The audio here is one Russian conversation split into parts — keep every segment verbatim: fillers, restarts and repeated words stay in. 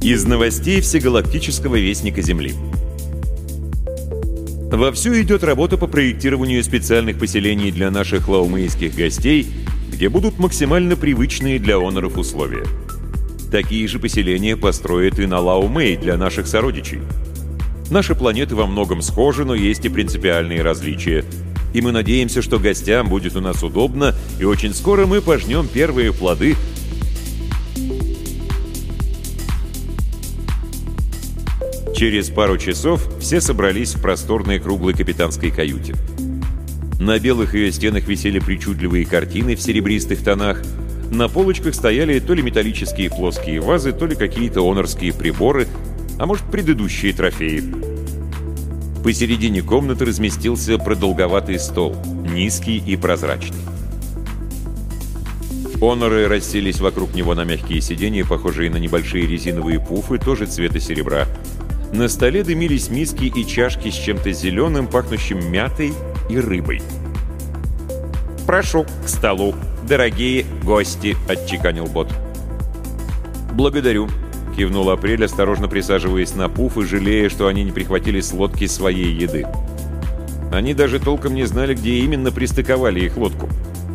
Из новостей Всегалактического вестника Земли. Вовсю идет работа по проектированию специальных поселений для наших лаумейских гостей, где будут максимально привычные для оноров условия. Такие же поселения построят и на Лаумей для наших сородичей. Наши планеты во многом схожи, но есть и принципиальные различия. И мы надеемся, что гостям будет у нас удобно, и очень скоро мы пожнем первые плоды. Через пару часов все собрались в просторной круглой капитанской каюте. На белых ее стенах висели причудливые картины в серебристых тонах. На полочках стояли то ли металлические плоские вазы, то ли какие-то онорские приборы, а может, предыдущие трофеи. Посередине комнаты разместился продолговатый стол, низкий и прозрачный. Оноры расселись вокруг него на мягкие сиденья, похожие на небольшие резиновые пуфы, тоже цвета серебра. На столе дымились миски и чашки с чем-то зеленым, пахнущим мятой и рыбой. «Прошу к столу, дорогие гости», — отчеканил бот. «Благодарю», — кивнул Апрель, осторожно присаживаясь на пуф и жалея, что они не прихватили с лодки своей еды. Они даже толком не знали, где именно пристыковали их лодку.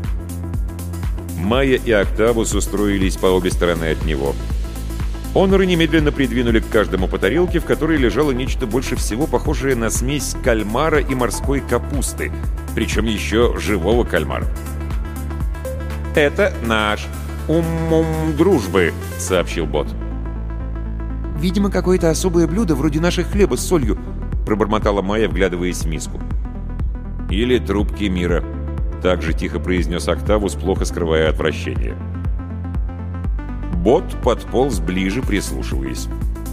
Майя и Октавус устроились по обе стороны от него. Оноры немедленно придвинули к каждому по тарелке, в которой лежало нечто больше всего похожее на смесь кальмара и морской капусты, причем еще живого кальмара. «Это наш ум-ум дружбы», — сообщил бот. «Видимо, какое-то особое блюдо, вроде наших хлеба с солью», — пробормотала Майя, вглядываясь в миску. «Или трубки мира», — также тихо произнес Октавус, плохо скрывая отвращение. Бот подполз ближе, прислушиваясь.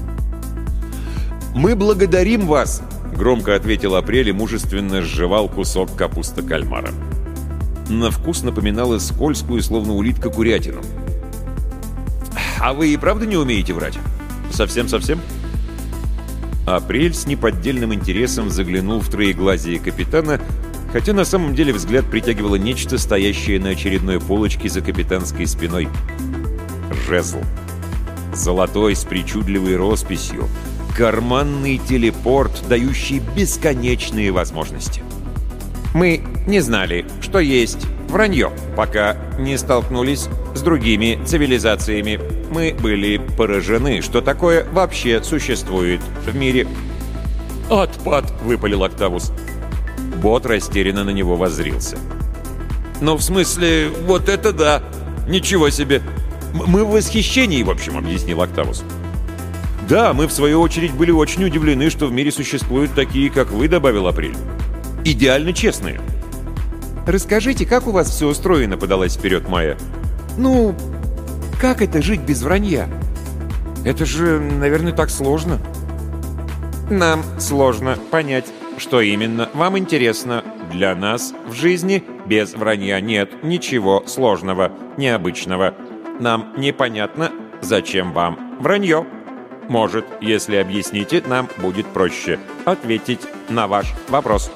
«Мы благодарим вас!» — громко ответил Апрель и мужественно сживал кусок капусты кальмара. На вкус напоминала скользкую, словно улитка, курятину. «А вы и правда не умеете врать? Совсем-совсем?» Апрель с неподдельным интересом заглянул в троеглазие капитана, хотя на самом деле взгляд притягивало нечто, стоящее на очередной полочке за капитанской спиной. Жезл. Золотой с причудливой росписью. Карманный телепорт, дающий бесконечные возможности. «Мы не знали, что есть вранье, пока не столкнулись с другими цивилизациями. Мы были поражены, что такое вообще существует в мире». «Отпад!» — выпалил Октавус. Бот растерянно на него воззрился. «Ну, в смысле, вот это да! Ничего себе! Мы в восхищении, в общем», — объяснил Октавус. «Да, мы, в свою очередь, были очень удивлены, что в мире существуют такие, как вы», — добавил Апрель. «Идеально честные». «Расскажите, как у вас все устроено?» — подалась вперед Майя. «Ну, как это жить без вранья? Это же, наверное, так сложно». «Нам сложно понять, что именно вам интересно. Для нас в жизни без вранья нет ничего сложного, необычного. Нам непонятно, зачем вам вранье. Может, если объясните, нам будет проще ответить на ваш вопрос».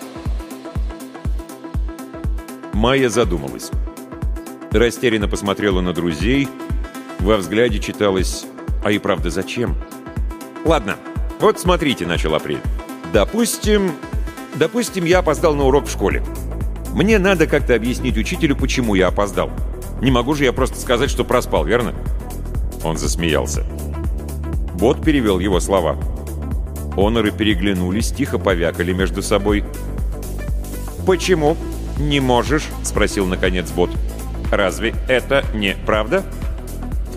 Майя задумалась. Растерянно посмотрела на друзей. Во взгляде читалось: «А и правда, зачем?» «Ладно, вот смотрите», — начал Апрель. «Допустим, допустим, я опоздал на урок в школе. Мне надо как-то объяснить учителю, почему я опоздал. Не могу же я просто сказать, что проспал, верно?» Он засмеялся. Бот перевел его слова. Оноры переглянулись, тихо повякали между собой. «Почему не можешь?» — спросил наконец бот. «Разве это не правда?»